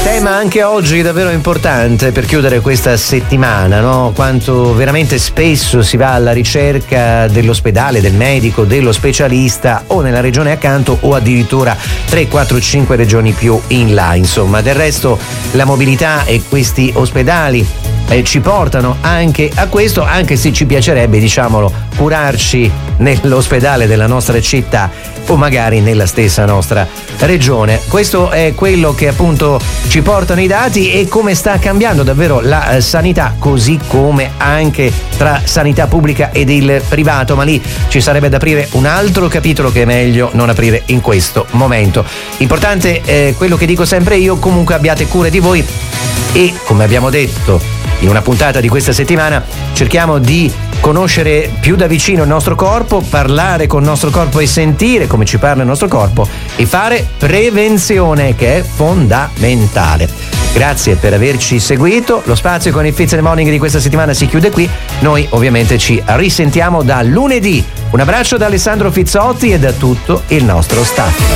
Tema anche oggi davvero importante per chiudere questa settimana, no? Quanto veramente spesso si va alla ricerca dell'ospedale, del medico, dello specialista o nella regione accanto o addirittura 3, 4, 5 regioni più in là, insomma. Del resto la mobilità e questi ospedali ci portano anche a questo, anche se ci piacerebbe, diciamolo, curarci nell'ospedale della nostra città o magari nella stessa nostra regione. Questo è quello che appunto ci portano i dati e come sta cambiando davvero la sanità, così come anche tra sanità pubblica ed il privato, ma lì ci sarebbe da aprire un altro capitolo che è meglio non aprire in questo momento. Importante è quello che dico sempre io, comunque abbiate cura di voi e, come abbiamo detto in una puntata di questa settimana, cerchiamo di conoscere più da vicino il nostro corpo, parlare con il nostro corpo e sentire come ci parla il nostro corpo e fare prevenzione, che è fondamentale. Grazie per averci seguito. Lo spazio con il Fizz in the Morning di questa settimana si chiude qui. Noi ovviamente ci risentiamo da lunedì. Un abbraccio da Alessandro Fizzotti e da tutto il nostro staff.